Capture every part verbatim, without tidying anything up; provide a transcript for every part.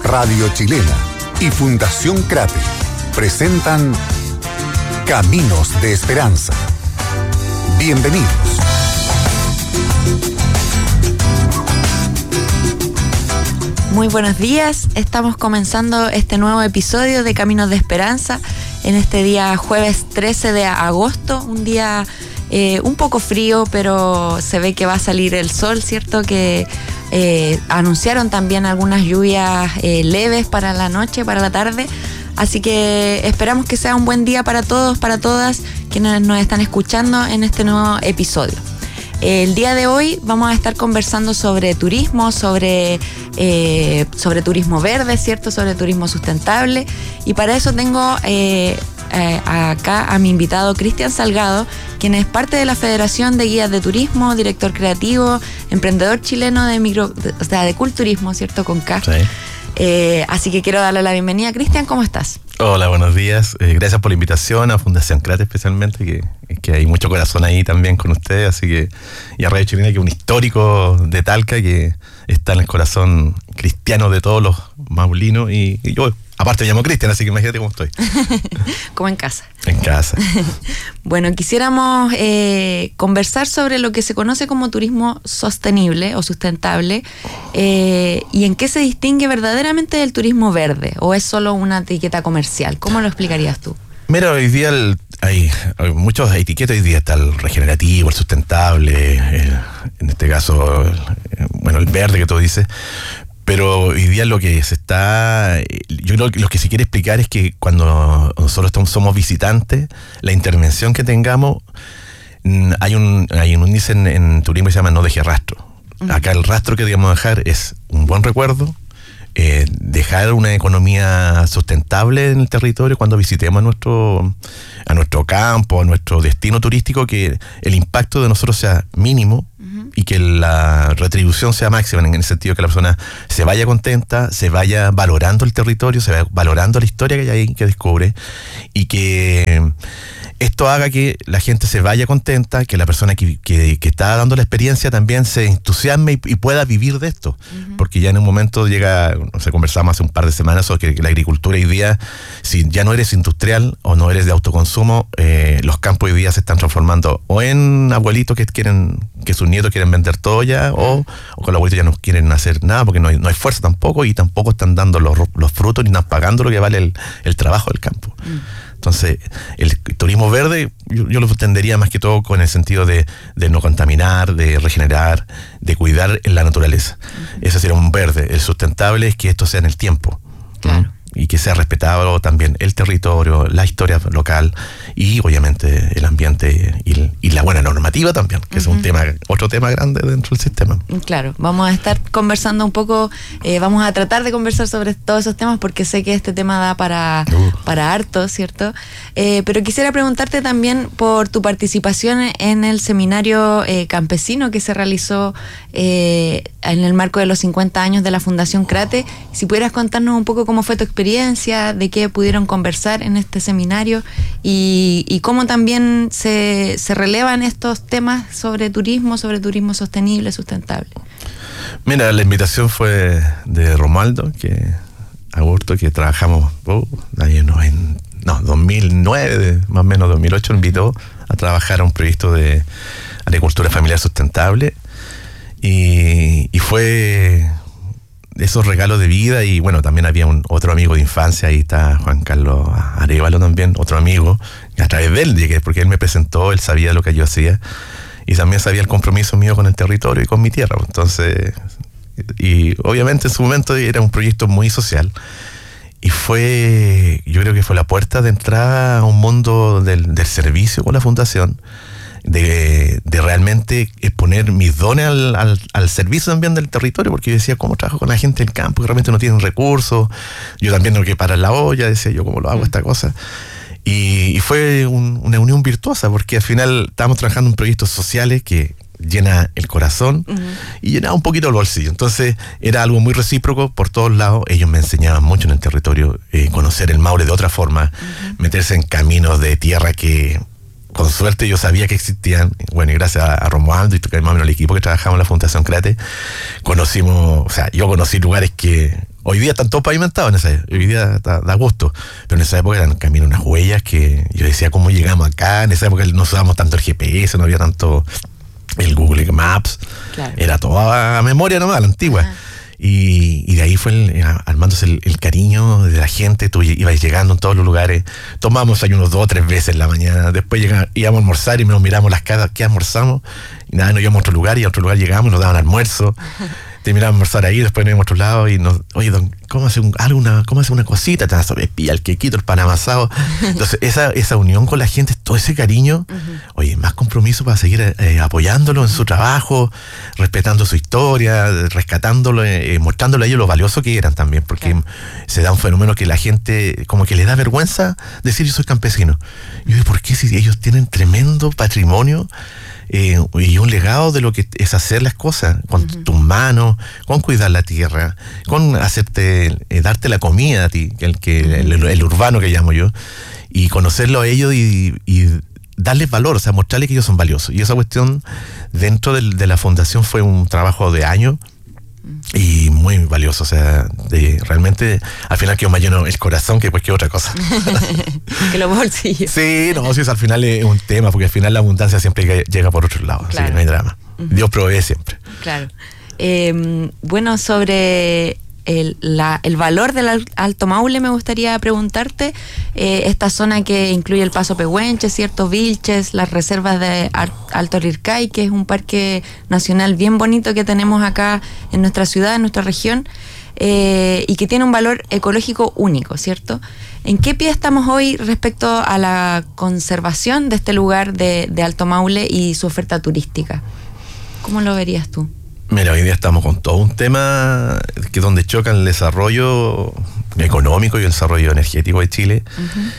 Radio Chilena y Fundación Crate presentan Caminos de Esperanza. Bienvenidos. Muy buenos días, estamos comenzando este nuevo episodio de Caminos de Esperanza en este día jueves trece de agosto, un día eh, un poco frío, pero se ve que va a salir el sol, ¿cierto? Que eh, anunciaron también algunas lluvias eh, leves para la noche, para la tarde, así que esperamos que sea un buen día para todos, para todas quienes nos están escuchando en este nuevo episodio. El día de hoy vamos a estar conversando sobre turismo, sobre, eh, sobre turismo verde, ¿cierto? Sobre turismo sustentable. Y para eso tengo eh, eh, acá a mi invitado Cristian Salgado, quien es parte de la Federación de Guías de Turismo, director creativo, emprendedor chileno de micro, de, o sea, de Culturismo, ¿cierto? Con K. Sí. Eh, así que quiero darle la bienvenida. Cristian, ¿cómo estás? Hola, buenos días. Eh, gracias por la invitación a Fundación Crate especialmente, que, que hay mucho corazón ahí también con ustedes, así que, y a Radio Chilena, que es un histórico de Talca que está en el corazón cristiano de todos los maulinos, y, y yo aparte me llamo Cristian, así que imagínate cómo estoy. Como en casa. En casa. Bueno, quisiéramos eh, conversar sobre lo que se conoce como turismo sostenible o sustentable, eh, y en qué se distingue verdaderamente del turismo verde, o es solo una etiqueta comercial. ¿Cómo lo explicarías tú? Mira, hoy día el, hay, hay muchas etiquetas. Hoy día está el regenerativo, el sustentable, el, en este caso, el, bueno, el verde que tú dices. Pero hoy día lo que se está, yo creo que lo que se quiere explicar es que cuando nosotros estamos, somos visitantes, la intervención que tengamos, hay un, hay un índice en, en turismo que se llama no deje rastro. Uh-huh. Acá el rastro que debemos dejar es un buen recuerdo, eh, dejar una economía sustentable en el territorio cuando visitemos a nuestro, a nuestro campo, a nuestro destino turístico, que el impacto de nosotros sea mínimo. Uh-huh. Y que la retribución sea máxima, en el sentido que la persona se vaya contenta, se vaya valorando el territorio, se vaya valorando la historia que hay, que descubre, y que esto haga que la gente se vaya contenta, que la persona que, que, que está dando la experiencia también se entusiasme y, y pueda vivir de esto. Uh-huh. Porque ya en un momento llega, no sé, conversamos hace un par de semanas sobre que la agricultura hoy día, si ya no eres industrial o no eres de autoconsumo, eh, los campos hoy día se están transformando o en abuelitos que quieren, que sus nietos quieren vender todo ya, o, o con los abuelitos ya no quieren hacer nada porque no hay, no hay fuerza tampoco, y tampoco están dando los, los frutos ni están pagando lo que vale el, el trabajo del campo. Uh-huh. Entonces, el turismo verde yo, yo lo entendería más que todo con el sentido de, de no contaminar, de regenerar, de cuidar en la naturaleza. Uh-huh. Eso sería un verde. El sustentable es que esto sea en el tiempo. Claro. ¿no? Y que sea respetado también el territorio, la historia local y obviamente el ambiente y, y la buena normativa también, que uh-huh. es un tema, otro tema grande dentro del sistema. Claro, vamos a estar conversando un poco, eh, vamos a tratar de conversar sobre todos esos temas porque sé que este tema da para, uh. para harto, ¿cierto? Eh, pero quisiera preguntarte también por tu participación en el seminario eh, campesino que se realizó eh, en el marco de los cincuenta años de la Fundación Crate. Si pudieras contarnos un poco cómo fue tu experiencia, de qué pudieron conversar en este seminario y, y cómo también se, se relevan estos temas sobre turismo, sobre turismo sostenible, sustentable. Mira, la invitación fue de Romualdo, que Augusto, que trabajamos oh, años en no, dos mil nueve, más o menos dos mil ocho, invitó a trabajar a un proyecto de agricultura familiar sustentable, y, y fue esos regalos de vida. Y bueno, también había un otro amigo de infancia, ahí está Juan Carlos Arevalo también, otro amigo, a través de él llegué, porque él me presentó, él sabía lo que yo hacía y también sabía el compromiso mío con el territorio y con mi tierra. Entonces, y obviamente en su momento era un proyecto muy social, y fue, yo creo que fue la puerta de entrada a un mundo del, del servicio con la fundación, de, de realmente exponer mis dones al, al, al servicio también del territorio, porque yo decía, ¿cómo trabajo con la gente del campo que realmente no tienen recursos? Yo también tengo que parar la olla, decía yo, ¿cómo lo hago esta cosa? Y, y fue un, una unión virtuosa, porque al final estábamos trabajando en proyectos sociales que llena el corazón uh-huh. y llenaba un poquito el bolsillo. Entonces era algo muy recíproco por todos lados. Ellos me enseñaban mucho en el territorio, eh, conocer el Maule de otra forma, uh-huh. meterse en caminos de tierra que con suerte yo sabía que existían. Bueno, y gracias a, a Romualdo y más o menos el equipo que trabajamos en la Fundación Crate, conocimos, o sea, yo conocí lugares que Hoy día están todos pavimentados en esa, hoy día da, da gusto, pero en esa época eran caminos, unas huellas que yo decía, ¿cómo llegamos acá? En esa época no usábamos tanto el G P S, no había tanto el Google Maps, claro. Era toda a memoria nomás, la antigua. Ajá. Y, y de ahí fue el, armándose el, el cariño de la gente. Tú ibas llegando en todos los lugares, tomamos ahí unos dos o tres veces en la mañana, después llegamos, íbamos a almorzar y nos miramos las caras, ¿qué almorzamos? Y nada, nos íbamos a otro lugar y a otro lugar llegamos, nos daban almuerzo. Terminamos de almorzar ahí, después nos íbamos a otro lado y nos, oye, don, ¿cómo hace un, alguna, cómo hace una cosita? Te vas a pilla el quequito, el pan amasado. Entonces, esa, esa unión con la gente, todo ese cariño, uh-huh. Oye, más compromiso para seguir eh, apoyándolo en su trabajo, respetando su historia, rescatándolo, eh, mostrándole a ellos lo valioso que eran también, porque claro. Se da un fenómeno que la gente como que le da vergüenza decir yo soy campesino. Y yo digo, ¿por qué si ellos tienen tremendo patrimonio? Eh, y un legado de lo que es hacer las cosas con uh-huh. tus manos, con cuidar la tierra, con hacerte, eh, darte la comida a ti, el, que, uh-huh. el, el urbano que llamo yo, y conocerlo a ellos y, y darles valor, o sea, mostrarles que ellos son valiosos. Y esa cuestión dentro del, de la fundación fue un trabajo de años y muy valioso, o sea, de, realmente al final quedó más lleno el corazón que cualquier otra cosa. Que los bolsillos. Sí, no, sí, al final es un tema, porque al final la abundancia siempre llega por otro lado, claro. Así que no hay drama. Uh-huh. Dios provee siempre. Claro. Eh, bueno, sobre el, la, el valor del Alto Maule me gustaría preguntarte, eh, esta zona que incluye el Paso Pehuenche, ¿cierto? Vilches, las reservas de Alto Rircay, que es un parque nacional bien bonito que tenemos acá en nuestra ciudad, en nuestra región, eh, y que tiene un valor ecológico único, ¿cierto? ¿En qué pie estamos hoy respecto a la conservación de este lugar de, de Alto Maule y su oferta turística? ¿Cómo lo verías tú? Mira, hoy día estamos con todo un tema que donde chocan el desarrollo económico y el desarrollo energético de Chile. Uh-huh.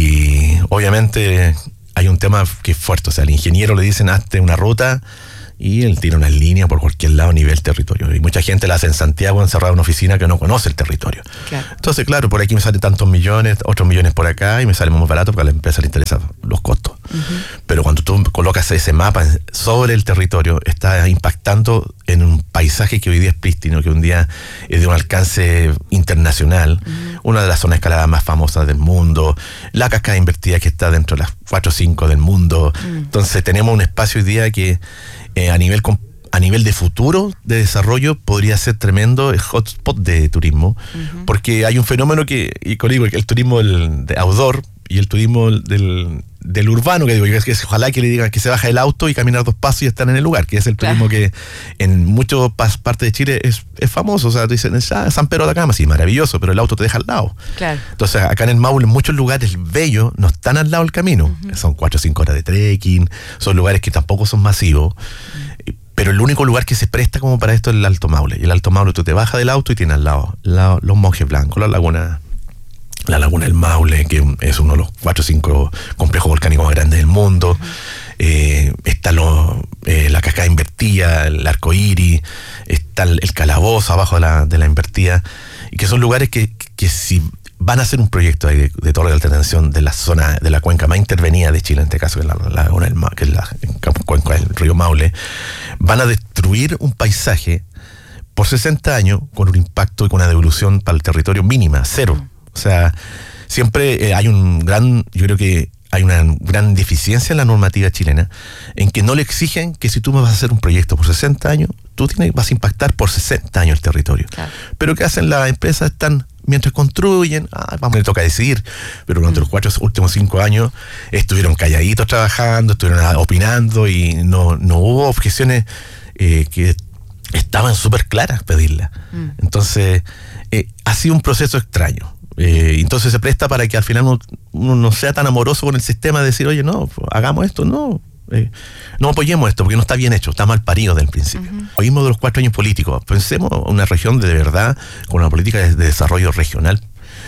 Y obviamente hay un tema que es fuerte, o sea, al ingeniero le dicen hazte una ruta y él tira una línea por cualquier lado a nivel territorio. Y mucha gente la hace en Santiago, encerrada en una oficina que no conoce el territorio. Claro. Entonces, claro, por aquí me salen tantos millones, otros millones por acá, y me sale muy barato porque a la empresa le interesan los costos. Uh-huh. Pero cuando tú colocas ese mapa sobre el territorio, está impactando en un paisaje que hoy día es prístino, que un día es de un alcance internacional, uh-huh. Una de las zonas escaladas más famosas del mundo, la cascada invertida que está dentro de las cuatro o cinco del mundo. Uh-huh. Entonces tenemos un espacio hoy día que eh, a nivel a nivel de futuro de desarrollo podría ser tremendo el hotspot de turismo, uh-huh. Porque hay un fenómeno que, y digo, el turismo del, de outdoor y el turismo del, del urbano, que digo, que es, que es, ojalá que le digan que se baja el auto y caminar dos pasos y están en el lugar, que es el turismo claro. Que en muchas partes de Chile es, es famoso, o sea, dicen, ah, San Pedro de Atacama, sí, maravilloso, pero el auto te deja al lado. Claro. Entonces, acá en el Maule, en muchos lugares bellos no están al lado del camino, uh-huh. Son cuatro o cinco horas de trekking, son lugares que tampoco son masivos, uh-huh. Pero el único lugar que se presta como para esto es el Alto Maule, y el Alto Maule tú te bajas del auto y tienes al lado la, los Monjes Blancos, la laguna la Laguna del Maule, que es uno de los cuatro o cinco complejos volcánicos más grandes del mundo. Uh-huh. Eh, está lo, eh, la cascada invertida, el arco iris, está el, el calabozo abajo de la, de la invertida, y que son lugares que, que si van a hacer un proyecto de, de torre de alta tensión de la zona, de la cuenca más intervenida de Chile, en este caso, que es la, la Laguna del Maule, que es la cuenca del río Maule, van a destruir un paisaje por sesenta años con un impacto y con una devolución para el territorio mínima, cero. Uh-huh. O sea, siempre eh, hay un gran, yo creo que hay una gran deficiencia en la normativa chilena, en que no le exigen que si tú me vas a hacer un proyecto por sesenta años, tú tienes, vas a impactar por sesenta años el territorio. Claro. Pero ¿qué hacen las empresas? Están, mientras construyen, ah, vamos, le toca decidir, pero durante mm. los cuatro últimos cinco años estuvieron calladitos trabajando, estuvieron opinando y no, no hubo objeciones eh, que estaban súper claras pedirlas. Mm. Entonces, eh, ha sido un proceso extraño. Eh, entonces se presta para que al final uno, uno no sea tan amoroso con el sistema de decir, oye, no, hagamos esto, no, eh, no apoyemos esto porque no está bien hecho, está mal parido desde el principio. Uh-huh. Oímos de los cuatro años políticos, pensemos en una región de verdad con una política de, de desarrollo regional,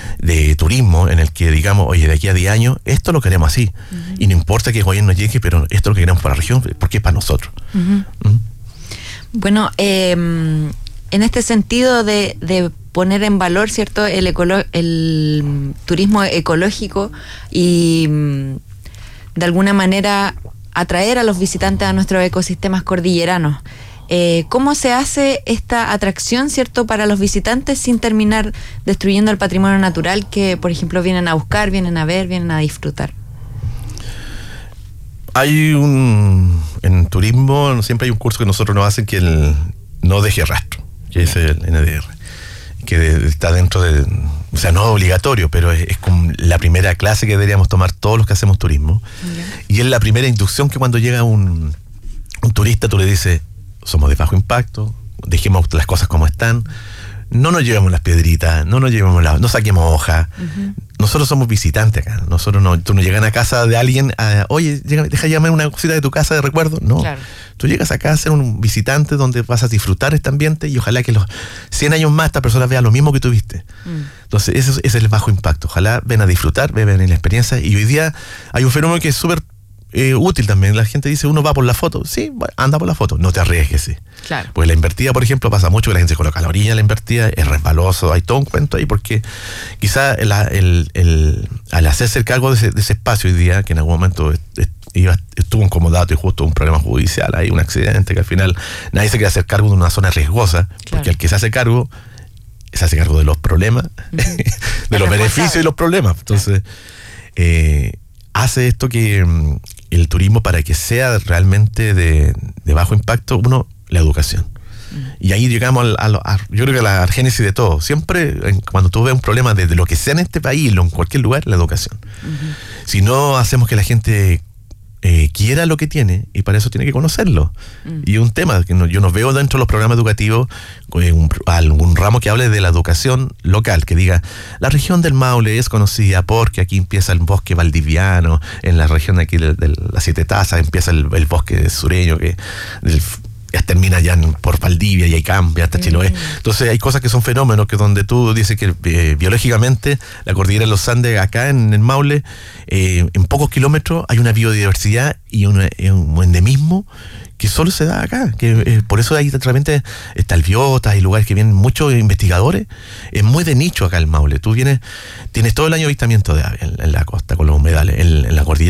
de turismo, en el que digamos, oye, de aquí a diez años, esto lo queremos así, uh-huh. Y no importa que el gobierno llegue, pero esto lo que queremos para la región, porque es para nosotros. Uh-huh. ¿Mm? Bueno, eh, en este sentido de, de poner en valor, ¿cierto?, el, ecolo- el turismo ecológico y de alguna manera atraer a los visitantes a nuestros ecosistemas cordilleranos. Eh, ¿Cómo se hace esta atracción, cierto, para los visitantes sin terminar destruyendo el patrimonio natural que, por ejemplo, vienen a buscar, vienen a ver, vienen a disfrutar? Hay un... En turismo siempre hay un curso que nosotros nos hacen que el no deje rastro, que es el N D R, que está dentro de... O sea, no es obligatorio, pero es, es como la primera clase que deberíamos tomar todos los que hacemos turismo. Yeah. Y es la primera inducción que cuando llega un, un turista tú le dices, somos de bajo impacto, dejemos las cosas como están, no nos llevemos las piedritas, no nos llevemos las, no saquemos hojas. Uh-huh. Nosotros somos visitantes acá. Nosotros no, tú no llegas a casa de alguien, a, oye, llega, deja llamar una cosita de tu casa de recuerdo. No. Claro. Tú llegas acá a ser un visitante donde vas a disfrutar este ambiente y ojalá que los cien años más esta persona vea lo mismo que tú viste. Mm. Entonces, ese, ese es el bajo impacto. Ojalá ven a disfrutar, ven en la experiencia. Y hoy día hay un fenómeno que es súper Eh, útil también. La gente dice, uno va por la foto. Sí, anda por la foto. No te arriesgues. Sí. Claro. Pues la invertida, por ejemplo, pasa mucho que la gente se coloca a la orilla de la invertida, es resbaloso, hay todo un cuento ahí, porque quizá el, el, el, al hacerse el cargo de ese, de ese espacio hoy día, que en algún momento est, iba, estuvo incomodado y justo un problema judicial, hay un accidente que al final nadie se quiere hacer cargo de una zona riesgosa, claro. Porque el que se hace cargo se hace cargo de los problemas, uh-huh. de los beneficios y los problemas. Entonces, eh, hace esto que el turismo, para que sea realmente de, de bajo impacto, uno, la educación. Mm. Y ahí llegamos al, al, a, yo creo que a la génesis de todo. Siempre, en, cuando tú ves un problema de, de lo que sea en este país, o en cualquier lugar, la educación. Uh-huh. Si no hacemos que la gente eh, quiera lo que tiene, y para eso tiene que conocerlo. Mm. Y un tema que no, yo no veo dentro de los programas educativos eh, un, algún ramo que hable de la educación local, que diga, la región del Maule es conocida porque aquí empieza el bosque valdiviano, en la región de aquí de, de las Siete Tazas empieza el, el bosque sureño, que del, ya termina ya en, por Valdivia y ahí cambia hasta mm. Chiloé. Entonces hay cosas que son fenómenos, que donde tú dices que eh, biológicamente la cordillera de los Andes acá en el Maule, eh, en pocos kilómetros hay una biodiversidad y una, un endemismo que solo se da acá, que eh, por eso hay realmente está el biota, hay lugares que vienen muchos investigadores, es muy de nicho acá el Maule. Tú vienes, tienes todo el año avistamiento de aves en, en la costa con los humedales, en, en la cordillera